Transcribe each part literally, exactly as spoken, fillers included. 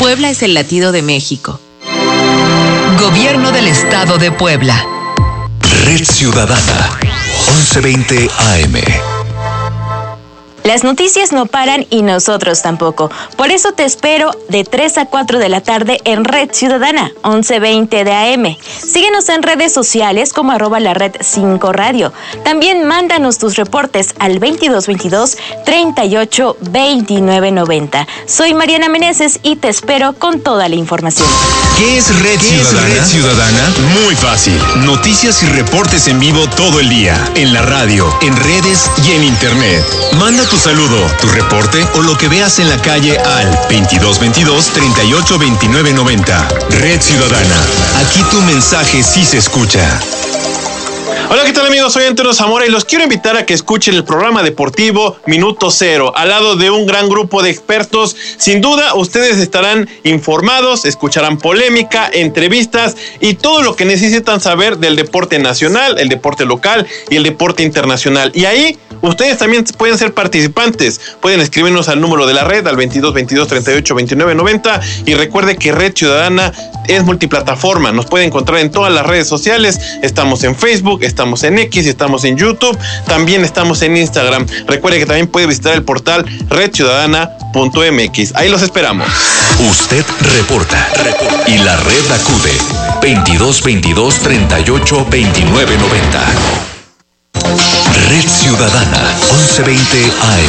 Puebla es el latido de México. Gobierno del Estado de Puebla. Red Ciudadana, once veinte A M. Las noticias no paran y nosotros tampoco. Por eso te espero de tres a cuatro de la tarde en Red Ciudadana, once veinte de A M. Síguenos en redes sociales como arroba la red cinco radio. También mándanos tus reportes al veintidós veintidós, treinta y ocho, veintinueve noventa. Soy Mariana Meneses y te espero con toda la información. ¿Qué es Red ¿Qué Ciudadana? es Red Ciudadana? Muy fácil. Noticias y reportes en vivo todo el día. En la radio, en redes y en internet. Manda tu saludo, tu reporte o lo que veas en la calle al veintidós veintidós, treinta y ocho, veintinueve noventa. Red Ciudadana. Aquí tu mensaje sí se escucha. Hola, ¿qué tal amigos? Soy Antonio Zamora y los quiero invitar a que escuchen el programa deportivo Minuto Cero, al lado de un gran grupo de expertos. Sin duda, ustedes estarán informados, escucharán polémica, entrevistas y todo lo que necesitan saber del deporte nacional, el deporte local y el deporte internacional. Y ahí, ustedes también pueden ser participantes. Pueden escribirnos al número de la red, al veintidós veintidós, treinta y ocho, veintinueve noventa. Y recuerde que Red Ciudadana es multiplataforma. Nos puede encontrar en todas las redes sociales. Estamos en Facebook, estamos en X, estamos en YouTube, también estamos en Instagram. Recuerde que también puede visitar el portal red ciudadana punto m x. Ahí los esperamos. Usted reporta, reporta y la red acude. veintidós veintidós, treinta y ocho, veintinueve noventa. Red Ciudadana, once veinte A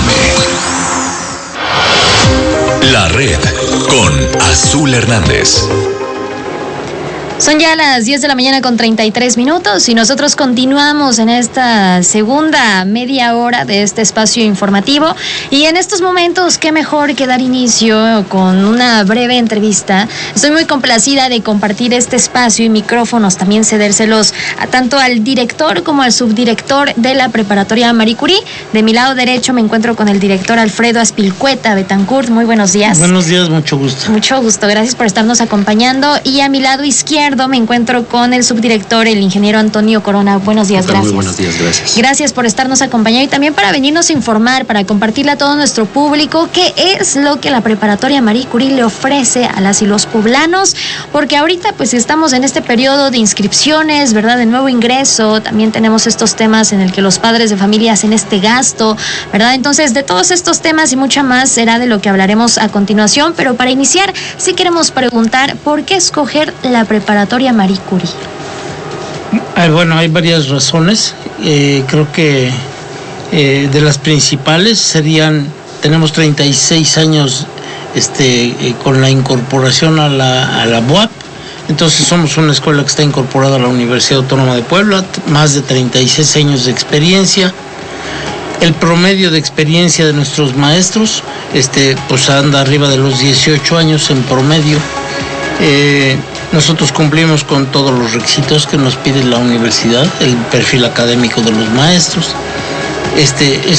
M. La red con Azul Hernández. Son ya las diez de la mañana con treinta y tres minutos y nosotros continuamos en esta segunda media hora de este espacio informativo. Y en estos momentos, qué mejor que dar inicio con una breve entrevista. Estoy muy complacida de compartir este espacio y micrófonos, también cedérselos a tanto al director como al subdirector de la preparatoria Marie Curie. De mi lado derecho me encuentro con el director Alfredo Aspilcueta Betancourt. Muy buenos días. Buenos días, mucho gusto. Mucho gusto, gracias por estarnos acompañando. Y a mi lado izquierdo me encuentro con el subdirector, el ingeniero Antonio Corona. Buenos días, gracias. Muy buenos días, gracias. Gracias por estarnos acompañando y también para venirnos a informar, para compartirle a todo nuestro público qué es lo que la preparatoria Marie Curie le ofrece a las y los poblanos, porque ahorita pues estamos en este periodo de inscripciones, ¿verdad? De nuevo ingreso, también tenemos estos temas en el que los padres de familia hacen este gasto, ¿verdad? Entonces, de todos estos temas y mucha más será de lo que hablaremos a continuación, pero para iniciar, sí queremos preguntar, ¿por qué escoger la preparatoria Marie Curie? Ay, bueno, hay varias razones. Eh, creo que eh, de las principales serían, tenemos treinta y seis años este, eh, con la incorporación a la, a la B U A P. Entonces somos una escuela que está incorporada a la Universidad Autónoma de Puebla, más de treinta y seis años de experiencia. El promedio de experiencia de nuestros maestros este, pues anda arriba de los dieciocho años en promedio. Eh, nosotros cumplimos con todos los requisitos que nos pide la universidad, el perfil académico de los maestros. Este,